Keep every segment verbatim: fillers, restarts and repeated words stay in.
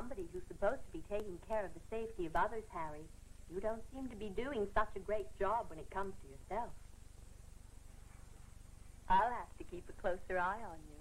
somebody who's supposed to be taking care of the safety of others, Harry, you don't seem to be doing such a great job when it comes to yourself. I'll have to keep a closer eye on you.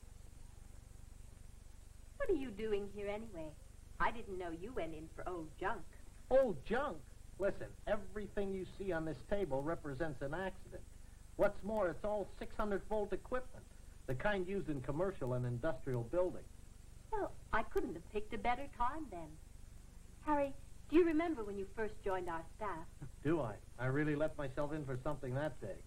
What are you doing here anyway? I didn't know you went in for old junk. Old junk? Listen, everything you see on this table represents an accident. What's more, it's all six hundred volt equipment, the kind used in commercial and industrial buildings. Well, I couldn't have picked a better time then. Harry, do you remember when you first joined our staff? Do I? I really let myself in for something that day.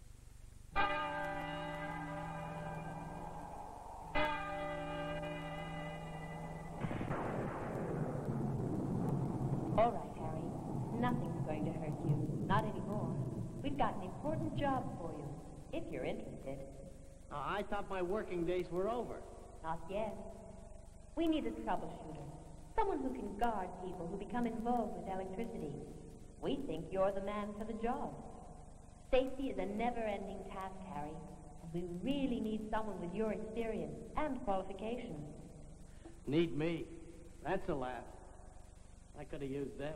All right, Harry. Nothing's going to hurt you. Not anymore. We've got an important job for you, if you're interested. Uh, I thought my working days were over. Not yet. We need a troubleshooter. Someone who can guard people who become involved with electricity. We think you're the man for the job. Safety is a never-ending task, Harry. And we really need someone with your experience and qualifications. Need me? That's a laugh. I could have used them.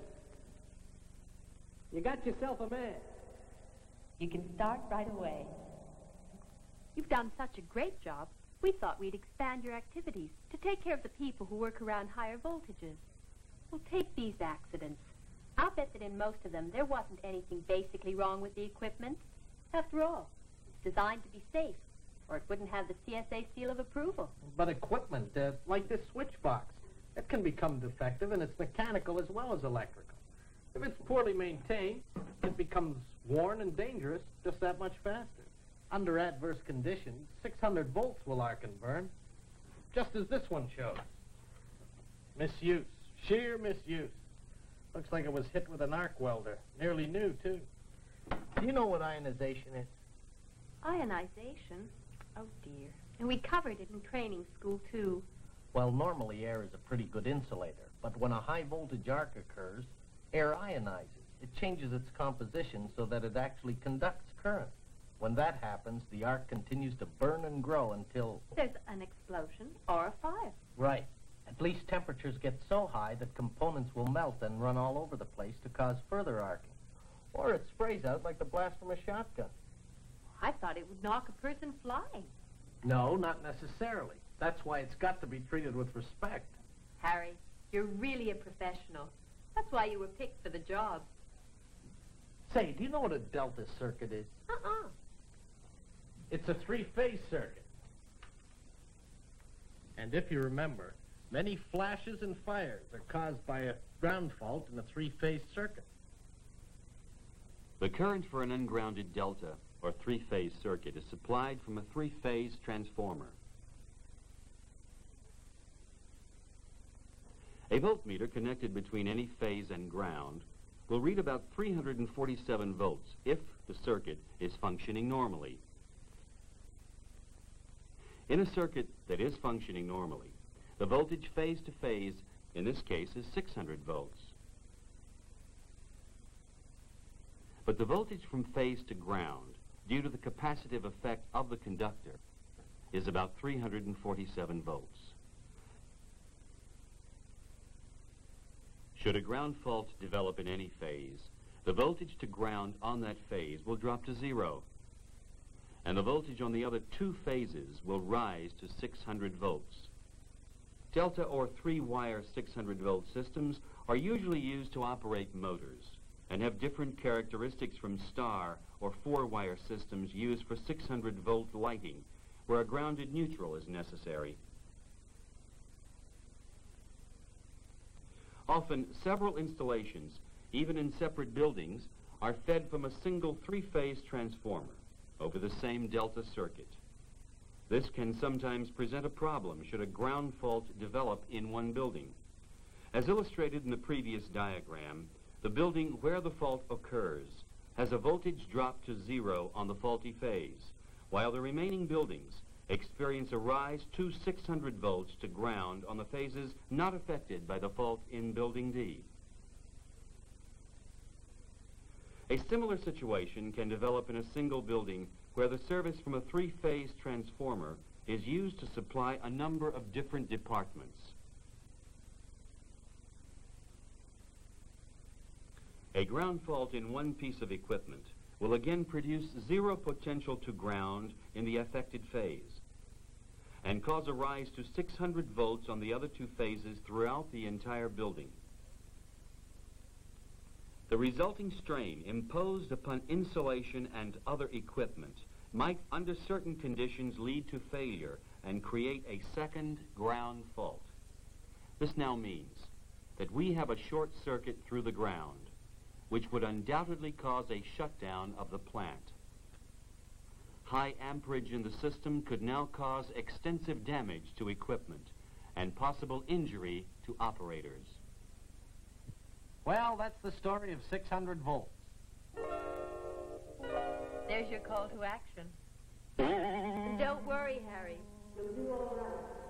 You got yourself a man. You can start right away. You've done such a great job, we thought we'd expand your activities to take care of the people who work around higher voltages. Well, take these accidents. I'll bet that in most of them there wasn't anything basically wrong with the equipment. After all, it's designed to be safe, or it wouldn't have the C S A seal of approval. But equipment, uh, like this switch box, it can become defective, and it's mechanical as well as electrical. If it's poorly maintained, it becomes worn and dangerous just that much faster. Under adverse conditions, six hundred volts will arc and burn, just as this one shows. Misuse, sheer misuse. Looks like it was hit with an arc welder, nearly new, too. Do you know what ionization is? Ionization? Oh, dear. And we covered it in training school, too. Well, normally air is a pretty good insulator, but when a high-voltage arc occurs, air ionizes. It changes its composition so that it actually conducts current. When that happens, the arc continues to burn and grow until... There's an explosion or a fire. Right. At least temperatures get so high that components will melt and run all over the place to cause further arcing. Or it sprays out like the blast from a shotgun. I thought it would knock a person flying. No, not necessarily. That's why it's got to be treated with respect. Harry, you're really a professional. That's why you were picked for the job. Say, do you know what a delta circuit is? Uh-uh. It's a three-phase circuit. And if you remember, many flashes and fires are caused by a ground fault in a three-phase circuit. The current for an ungrounded delta or three-phase circuit is supplied from a three-phase transformer. A voltmeter connected between any phase and ground will read about three hundred forty-seven volts if the circuit is functioning normally. In a circuit that is functioning normally, the voltage phase to phase, in this case, is six hundred volts. But the voltage from phase to ground, due to the capacitive effect of the conductor, is about three hundred forty-seven volts. Should a ground fault develop in any phase, the voltage to ground on that phase will drop to zero, and the voltage on the other two phases will rise to six hundred volts. Delta or three-wire six hundred volt systems are usually used to operate motors and have different characteristics from star or four-wire systems used for six hundred volt lighting, where a grounded neutral is necessary. Often, several installations, even in separate buildings, are fed from a single three-phase transformer over the same delta circuit. This can sometimes present a problem should a ground fault develop in one building. As illustrated in the previous diagram, the building where the fault occurs has a voltage drop to zero on the faulty phase, while the remaining buildings experience a rise to six hundred volts to ground on the phases not affected by the fault in Building D. A similar situation can develop in a single building where the service from a three-phase transformer is used to supply a number of different departments. A ground fault in one piece of equipment will again produce zero potential to ground in the affected phase and cause a rise to six hundred volts on the other two phases throughout the entire building. The resulting strain imposed upon insulation and other equipment might, under certain conditions, lead to failure and create a second ground fault. This now means that we have a short circuit through the ground, which would undoubtedly cause a shutdown of the plant. High amperage in the system could now cause extensive damage to equipment and possible injury to operators. Well, that's the story of six hundred volts. There's your call to action. And don't worry, Harry. You'll do all right.